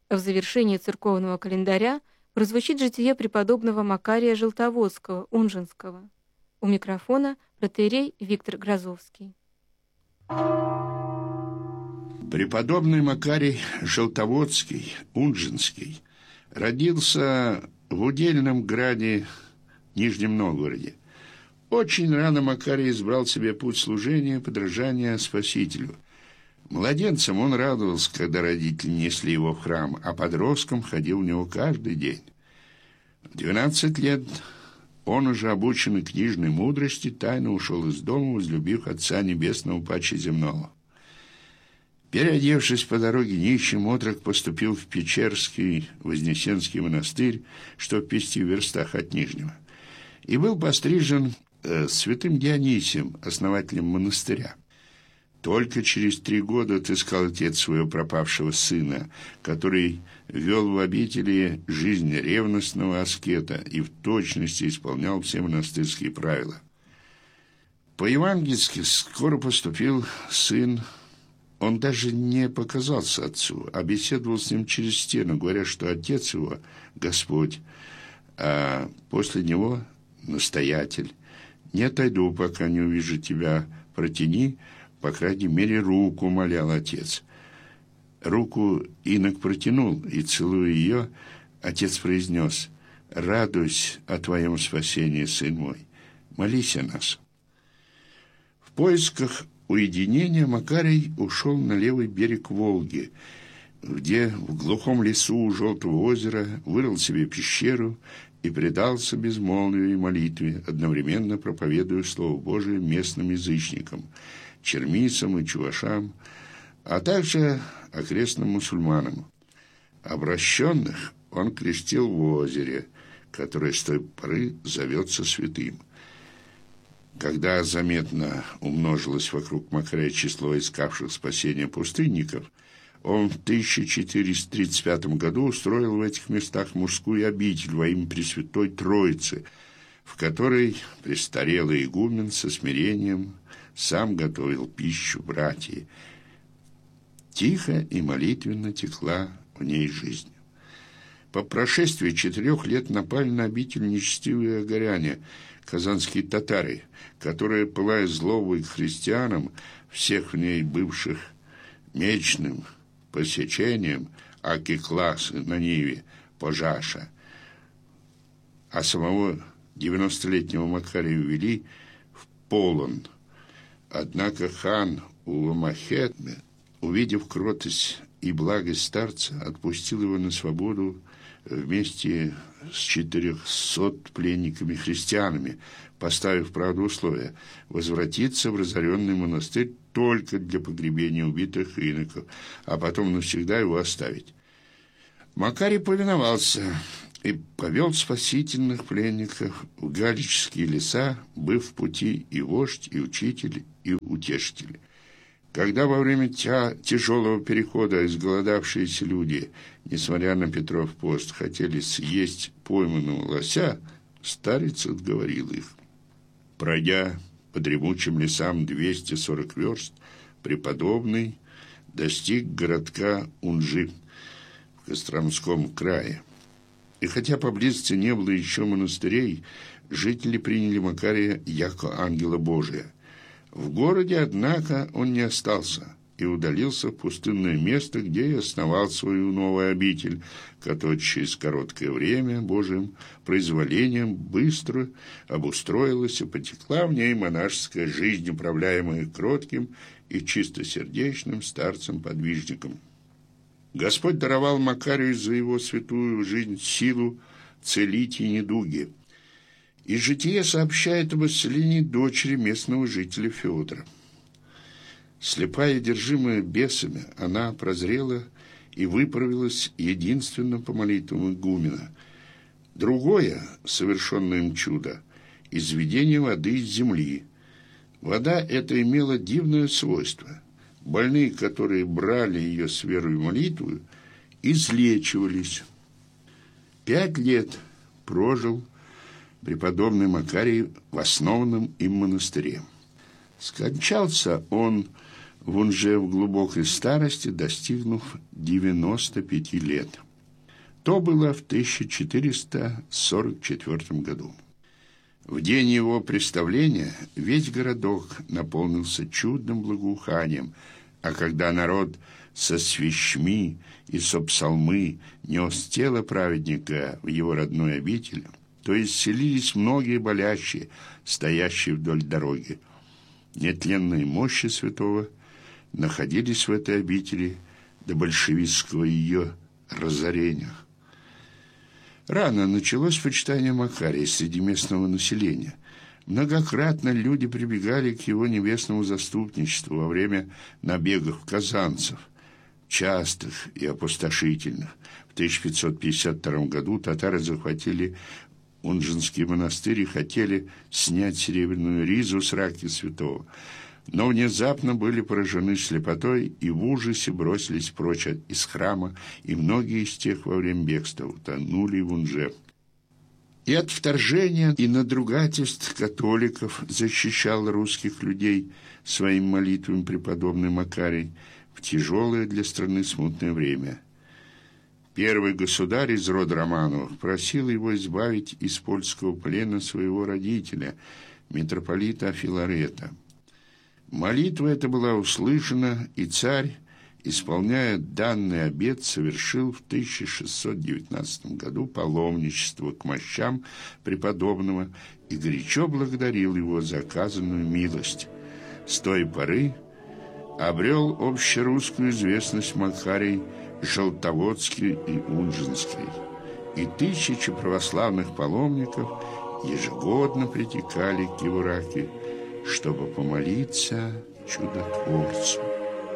В завершении церковного календаря прозвучит житие преподобного Макария Желтоводского, Унжинского. У микрофона протоиерей Виктор Грозовский. Преподобный Макарий Желтоводский, Унжинский, родился в удельном граде Нижнем Новгороде. Очень рано Макарий избрал себе путь служения, подражания Спасителю. Младенцем он радовался, когда родители несли его в храм, а подростком ходил в него каждый день. В 12 лет он, уже обученный книжной мудрости, тайно ушел из дома, возлюбив Отца Небесного паче земного. Переодевшись по дороге нищим, отрок поступил в Печерский Вознесенский монастырь, что в 5 верстах от Нижнего, и был пострижен святым Дионисием, основателем монастыря. Только через 3 года отыскал отец своего пропавшего сына, который вел в обители жизнь ревностного аскета и в точности исполнял все монастырские правила. По-евангельски скоро поступил сын. Он даже не показался отцу, а беседовал с ним через стену, говоря, что отец его – Господь, а после него – настоятель. «Не отойду, пока не увижу тебя, протяни, по крайней мере, руку», – молял отец. Руку инок протянул, и, целуя ее, отец произнес: «Радуйся о твоем спасении, сын мой, молись о нас». В поисках уединения Макарий ушел на левый берег Волги, где в глухом лесу у Желтого озера вырыл себе пещеру и предался безмолвию и молитве, одновременно проповедуя Слово Божие местным язычникам, чермисам и чувашам, а также окрестным мусульманам. Обращенных он крестил в озере, которое с той поры зовется Святым. Когда заметно умножилось вокруг Макария число искавших спасения пустынников, он в 1435 году устроил в этих местах мужскую обитель во имя Пресвятой Троицы, в которой престарелый игумен со смирением сам готовил пищу братьям. Тихо и молитвенно текла в ней жизнь. По прошествии 4 лет напали на обитель нечестивые огоряне, казанские татары, которые, пылая злобой к христианам, всех в ней бывших мечным посечением, аки классы на Ниве, пожаша, а самого 90-летнего Макария увели в полон. Однако хан Уламахетме, увидев кротость и благость старца, отпустил его на свободу вместе с 400 пленниками-христианами, поставив, правда, условие возвратиться в разоренный монастырь только для погребения убитых иноков, а потом навсегда его оставить. Макарий повиновался и повел спасительных пленников в галические леса, быв в пути и вождь, и учитель, и утешитель. Когда во время тяжелого перехода изголодавшиеся люди, несмотря на Петров пост, хотели съесть пойманного лося, старец отговорил их. Пройдя по дремучим лесам 240 верст, преподобный достиг городка Унжи в Костромском крае. И хотя поблизости не было еще монастырей, жители приняли Макария яко ангела Божия. В городе, однако, он не остался и удалился в пустынное место, где и основал свою новую обитель, которая через короткое время Божьим произволением быстро обустроилась и потекла в ней монашеская жизнь, управляемая кротким и чистосердечным старцем-подвижником. Господь даровал Макарию за его святую жизнь силу целить и недуги. И житие сообщает об исцелении дочери местного жителя Федора. Слепая, одержимая бесами, она прозрела и выправилась единственно по молитвам игумена. Другое, совершенное им чудо, изведение воды из земли. Вода эта имела дивное свойство. Больные, которые брали ее с верой в молитву, излечивались. 5 лет прожил преподобный Макарий в основанном им монастыре. Скончался он в Унже в глубокой старости, достигнув 95 лет. То было в 1444 году. В день его представления весь городок наполнился чудным благоуханием, а когда народ со свечми и со псалмы нес тело праведника в его родную обитель, то исцелились многие болящие, стоящие вдоль дороги. Нетленные мощи святого находились в этой обители до большевистского ее разорения. Рано началось почитание Макария среди местного населения. Многократно люди прибегали к его небесному заступничеству во время набегов казанцев, частых и опустошительных. В 1552 году татары захватили Унжинский монастырь и хотели снять серебряную ризу с раки святого, но внезапно были поражены слепотой и в ужасе бросились прочь из храма, и многие из тех во время бегства утонули в Унже. И от вторжения и надругательств католиков защищал русских людей своим молитвами преподобный Макарий в тяжелое для страны смутное время. Первый государь из рода Романовых просил его избавить из польского плена своего родителя, митрополита Филарета. Молитва эта была услышана, и царь, исполняя данный обет, совершил в 1619 году паломничество к мощам преподобного и горячо благодарил его за оказанную милость. С той поры обрел общерусскую известность Макарий Желтоводский и Унжинский, и тысячи православных паломников ежегодно притекали к его раке, чтобы помолиться чудотворцу.